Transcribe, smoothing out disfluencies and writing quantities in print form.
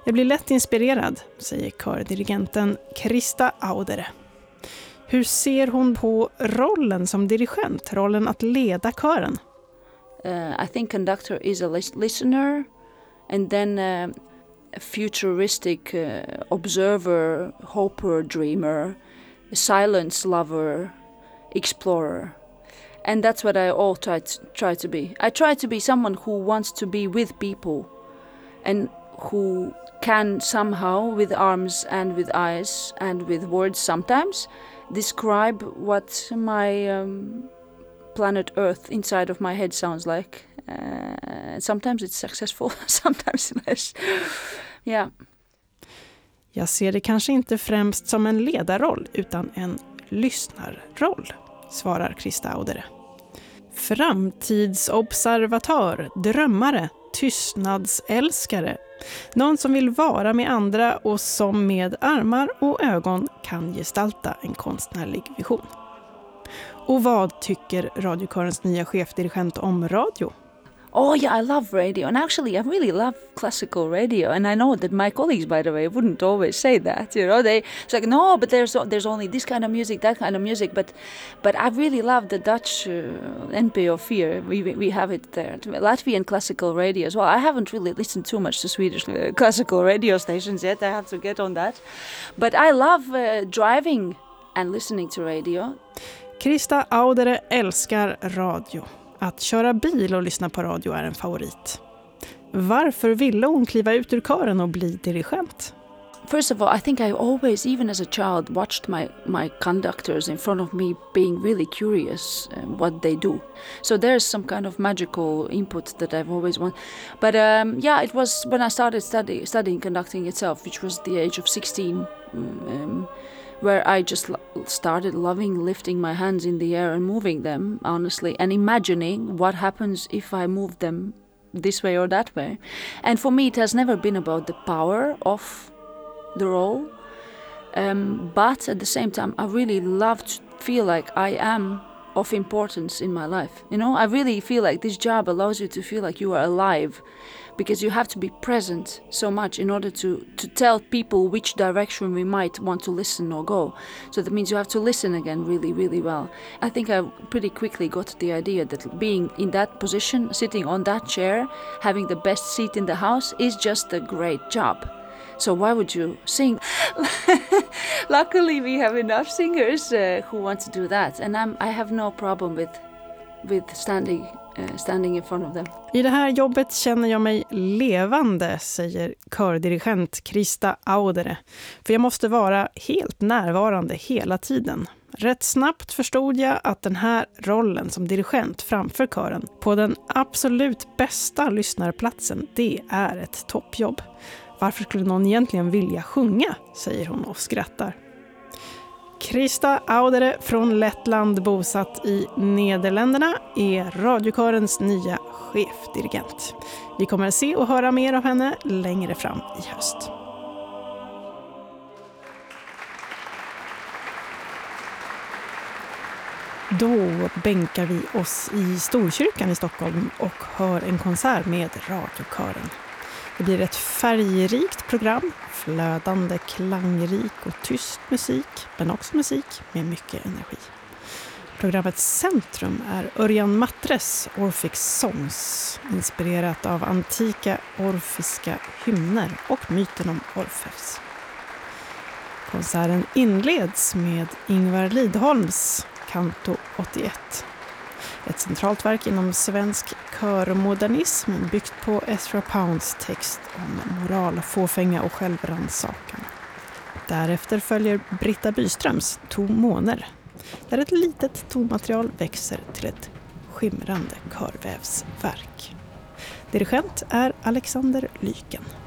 Jag blir lätt inspirerad, säger kördirigenten Krista Audere. Hur ser hon på rollen som dirigent, rollen att leda kören? I think conductor is a listener and then a futuristic observer, hoper, dreamer, silence lover, explorer. And that's what I all try to be. I try to be someone who wants to be with people and who can somehow, with arms and with eyes and with words sometimes, describe what my planet Earth inside of my head sounds like. Sometimes it's successful, sometimes less. Yeah. Jag ser det kanske inte främst som en ledarroll utan en lyssnarroll, svarar Krista Audere. Framtidsobservatör, drömmare, tystnadsälskare. Någon som vill vara med andra och som med armar och ögon kan gestalta en konstnärlig vision. Och vad tycker radiokörens nya chefdirigent om radio? Oh yeah, I love radio, and actually I really love classical radio, and I know that my colleagues, by the way, wouldn't always say that. You know, it's like, no, but there's only this kind of music, that kind of music, but I really love the Dutch NPO here. We have it there. Latvian classical radio as well. I haven't really listened too much to Swedish classical radio stations yet. I have to get on that, but I love driving and listening to radio. Krista Audere älskar radio. Att köra bil och lyssna på radio är en favorit. Varför ville hon kliva ut ur kören och bli dirigent? First of all, I think I always, even as a child, watched my conductors in front of me being really curious what they do. So there's some kind of magical input that I've always wanted. But yeah, it was when I started studying conducting itself, which was the age of 16, where I just started loving lifting my hands in the air and moving them, honestly, and imagining what happens if I move them this way or that way. And for me, it has never been about the power of the role, but at the same time, I really love to feel like I am of importance in my life. You know, I really feel like this job allows you to feel like you are alive, because you have to be present so much in order to tell people which direction we might want to listen or go. So that means you have to listen again really, really well. I think I pretty quickly got the idea that being in that position, sitting on that chair, having the best seat in the house is just a great job. So why would you sing? Luckily we have enough singers who want to do that, and I have no problem with standing in front of them. I det här jobbet känner jag mig levande, säger kördirigent Krista Audere. För jag måste vara helt närvarande hela tiden. Rätt snabbt förstod jag att den här rollen som dirigent framför kören på den absolut bästa lyssnarplatsen, det är ett toppjobb. Varför skulle någon egentligen vilja sjunga, säger hon och skrattar. Krista Audere från Lettland, bosatt i Nederländerna, är radiokörens nya chefdirigent. Vi kommer att se och höra mer av henne längre fram i höst. Då bänkar vi oss i Storkyrkan i Stockholm och hör en konsert med radiokören. Det blir ett färgrikt program, flödande, klangrik och tyst musik, men också musik med mycket energi. Programmets centrum är Örjan Mattres Orphix Songs, inspirerat av antika orfiska hymner och myten om Orfeus. Konserten inleds med Ingvar Lidholms Kanto 81. Ett centralt verk inom svensk körmodernism byggt på Ezra Pounds text om moral, fåfänga och självrannsakan. Därefter följer Britta Byströms Tomåner, där ett litet tonmaterial växer till ett skimrande körvävsverk. Dirigent är Alexander Lyken.